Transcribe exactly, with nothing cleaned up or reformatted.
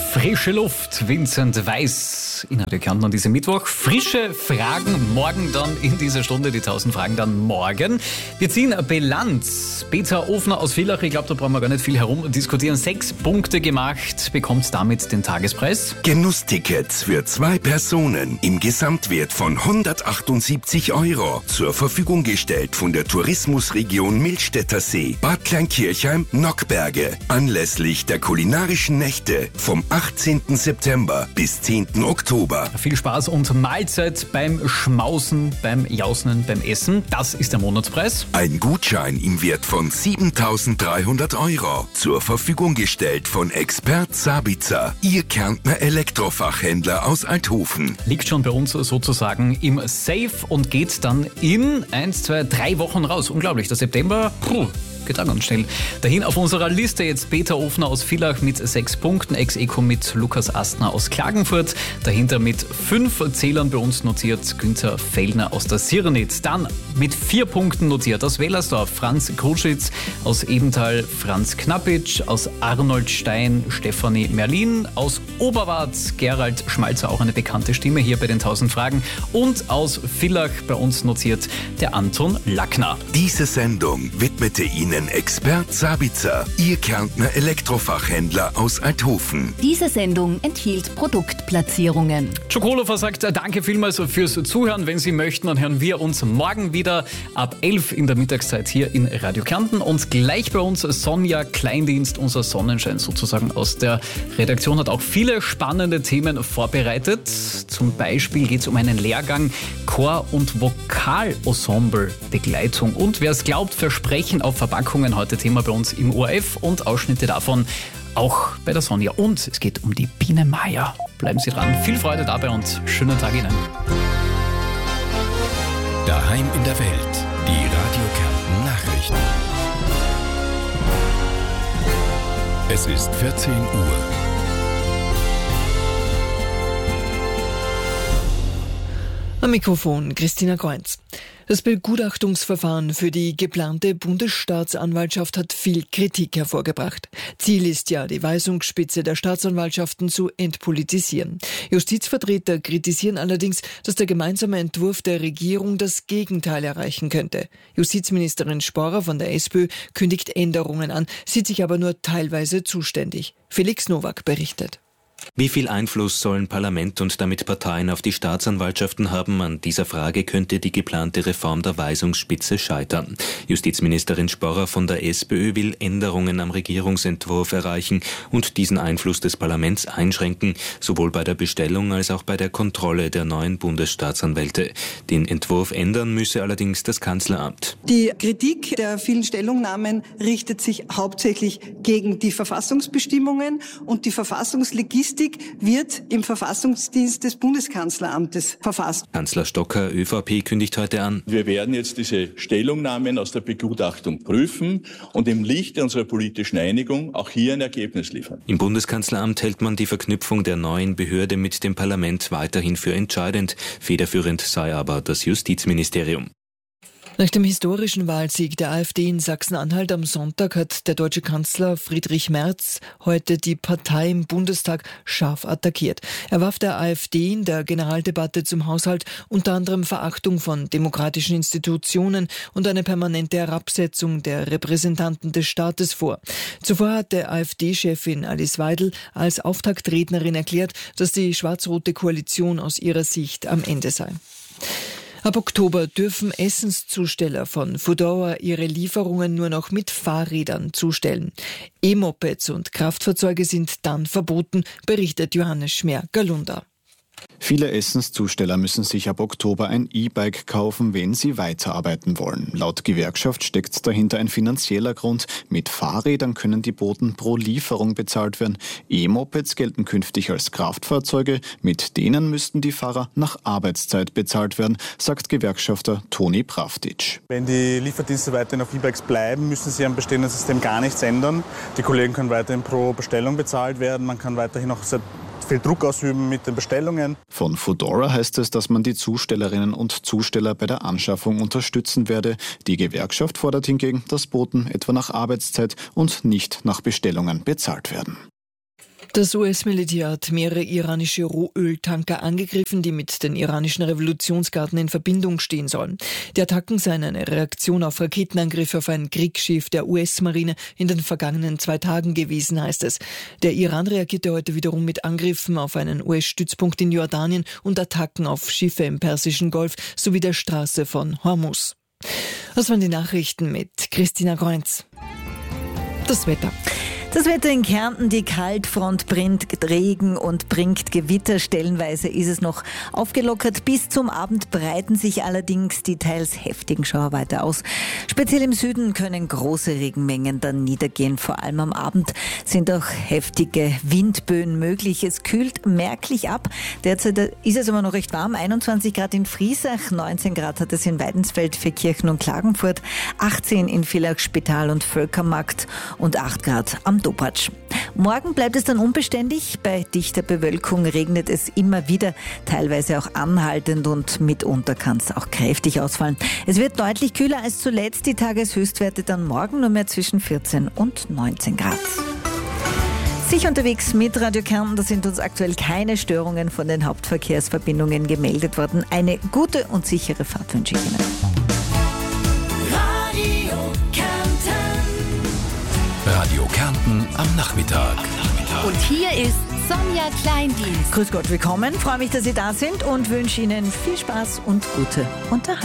Frische Luft, Vincent Weiss in Radio Kärnten an diesem Mittwoch. Frische Fragen morgen dann in dieser Stunde, die tausend Fragen dann morgen. Wir ziehen Bilanz. Peter Ofner aus Villach, ich glaube, da brauchen wir gar nicht viel herumdiskutieren. Sechs Punkte gemacht, bekommt damit den Tagespreis. Genusstickets für zwei Personen im Gesamtwert von hundertachtundsiebzig Euro zur Verfügung gestellt von der Tourismusregion Millstätter See, Bad Kleinkirchheim, Nockberge. Anlässlich der kulinarischen Nächte vom achtzehnten September bis zehnten Oktober. Viel Spaß und Mahlzeit beim Schmausen, beim Jausnen, beim Essen. Das ist der Monatspreis. Ein Gutschein im Wert von siebentausenddreihundert Euro. Zur Verfügung gestellt von Expert Sabitzer, Ihr Kärntner Elektrofachhändler aus Althofen. Liegt schon bei uns sozusagen im Safe und geht dann in eins, zwei, drei Wochen raus. Unglaublich, der September, puh, geht auch ganz schnell. Dahin auf unserer Liste jetzt Peter Ofner aus Villach mit sechs Punkten, Ex-Eco mit Lukas Astner aus Klagenfurt, dahinter mit fünf Zählern bei uns notiert Günther Fellner aus der Sirnitz, dann mit vier Punkten notiert aus Wellersdorf Franz Kruschitz, aus Ebenthal Franz Knappitsch, aus Arnoldstein Stefanie Merlin, aus Oberwart Gerald Schmalzer, auch eine bekannte Stimme hier bei den tausend Fragen, und aus Villach bei uns notiert der Anton Lackner. Diese Sendung widmete Ihnen Expert Sabitzer, Ihr Kärntner Elektrofachhändler aus Althofen. Diese Sendung enthielt Produktplatzierungen. Schokolova sagt danke vielmals fürs Zuhören. Wenn Sie möchten, dann hören wir uns morgen wieder ab elf in der Mittagszeit hier in Radio Kärnten. Und gleich bei uns Sonja Kleindienst, unser Sonnenschein sozusagen aus der Redaktion, hat auch viele spannende Themen vorbereitet. Zum Beispiel geht es um einen Lehrgang Chor- und Vokalensemble Begleitung. Und wer es glaubt, Versprechen auf Verpackungen. Heute Thema bei uns im O R F und Ausschnitte davon auch bei der Sonja. Und es geht um die Biene Meier. Bleiben Sie dran. Viel Freude dabei und schönen Tag Ihnen. Daheim in der Welt. Die Radio Kärnten Nachrichten. Es ist vierzehn Uhr. Am Mikrofon Christina Kreuz. Das Begutachtungsverfahren für die geplante Bundesstaatsanwaltschaft hat viel Kritik hervorgebracht. Ziel ist ja, die Weisungsspitze der Staatsanwaltschaften zu entpolitisieren. Justizvertreter kritisieren allerdings, dass der gemeinsame Entwurf der Regierung das Gegenteil erreichen könnte. Justizministerin Sporrer von der SPÖ kündigt Änderungen an, sieht sich aber nur teilweise zuständig. Felix Nowak berichtet. Wie viel Einfluss sollen Parlament und damit Parteien auf die Staatsanwaltschaften haben? An dieser Frage könnte die geplante Reform der Weisungsspitze scheitern. Justizministerin Sporrer von der SPÖ will Änderungen am Regierungsentwurf erreichen und diesen Einfluss des Parlaments einschränken, sowohl bei der Bestellung als auch bei der Kontrolle der neuen Bundesstaatsanwälte. Den Entwurf ändern müsse allerdings das Kanzleramt. Die Kritik der vielen Stellungnahmen richtet sich hauptsächlich gegen die Verfassungsbestimmungen und die Verfassungslegistik wird im Verfassungsdienst des Bundeskanzleramtes verfasst. Kanzler Stocker, ÖVP, kündigt heute an: Wir werden jetzt diese Stellungnahmen aus der Begutachtung prüfen und im Lichte unserer politischen Einigung auch hier ein Ergebnis liefern. Im Bundeskanzleramt hält man die Verknüpfung der neuen Behörde mit dem Parlament weiterhin für entscheidend. Federführend sei aber das Justizministerium. Nach dem historischen Wahlsieg der AfD in Sachsen-Anhalt am Sonntag hat der deutsche Kanzler Friedrich Merz heute die Partei im Bundestag scharf attackiert. Er warf der AfD in der Generaldebatte zum Haushalt unter anderem Verachtung von demokratischen Institutionen und eine permanente Herabsetzung der Repräsentanten des Staates vor. Zuvor hatte AfD-Chefin Alice Weidel als Auftaktrednerin erklärt, dass die schwarz-rote Koalition aus ihrer Sicht am Ende sei. Ab Oktober dürfen Essenszusteller von Foodora ihre Lieferungen nur noch mit Fahrrädern zustellen. E-Mopeds und Kraftfahrzeuge sind dann verboten, berichtet Johannes Schmer-Galunda. Viele Essenszusteller müssen sich ab Oktober ein E-Bike kaufen, wenn sie weiterarbeiten wollen. Laut Gewerkschaft steckt dahinter ein finanzieller Grund. Mit Fahrrädern können die Boten pro Lieferung bezahlt werden. E-Mopeds gelten künftig als Kraftfahrzeuge. Mit denen müssten die Fahrer nach Arbeitszeit bezahlt werden, sagt Gewerkschafter Toni Pravdic. Wenn die Lieferdienste weiterhin auf E-Bikes bleiben, müssen sie am bestehenden System gar nichts ändern. Die Kollegen können weiterhin pro Bestellung bezahlt werden. Man kann weiterhin auch sehr viel Druck ausüben mit den Bestellungen. Von Foodora heißt es, dass man die Zustellerinnen und Zusteller bei der Anschaffung unterstützen werde. Die Gewerkschaft fordert hingegen, dass Boten etwa nach Arbeitszeit und nicht nach Bestellungen bezahlt werden. Das U S-Militär hat mehrere iranische Rohöltanker angegriffen, die mit den iranischen Revolutionsgarden in Verbindung stehen sollen. Die Attacken seien eine Reaktion auf Raketenangriffe auf ein Kriegsschiff der U S-Marine in den vergangenen zwei Tagen gewesen, heißt es. Der Iran reagierte heute wiederum mit Angriffen auf einen U S-Stützpunkt in Jordanien und Attacken auf Schiffe im Persischen Golf sowie der Straße von Hormuz. Das waren die Nachrichten mit Christina Groenz. Das Wetter. Das Wetter in Kärnten, die Kaltfront bringt Regen und bringt Gewitter. Stellenweise ist es noch aufgelockert. Bis zum Abend breiten sich allerdings die teils heftigen Schauer weiter aus. Speziell im Süden können große Regenmengen dann niedergehen. Vor allem am Abend sind auch heftige Windböen möglich. Es kühlt merklich ab. Derzeit ist es aber noch recht warm. einundzwanzig Grad in Friesach, neunzehn Grad hat es in Weidensfeld, Feldkirchen und Klagenfurt, achtzehn in Villach, Spital und Völkermarkt und acht Grad am Dopatsch. Morgen bleibt es dann unbeständig. Bei dichter Bewölkung regnet es immer wieder, teilweise auch anhaltend und mitunter kann es auch kräftig ausfallen. Es wird deutlich kühler als zuletzt. Die Tageshöchstwerte dann morgen nur mehr zwischen vierzehn und neunzehn Grad. Sicher unterwegs mit Radio Kärnten, da sind uns aktuell keine Störungen von den Hauptverkehrsverbindungen gemeldet worden. Eine gute und sichere Fahrt wünsche ich Ihnen. Radio Kärnten am Nachmittag. Und hier ist Sonja Kleindienst. Grüß Gott, willkommen. Freue mich, dass Sie da sind und wünsche Ihnen viel Spaß und gute Unterhaltung.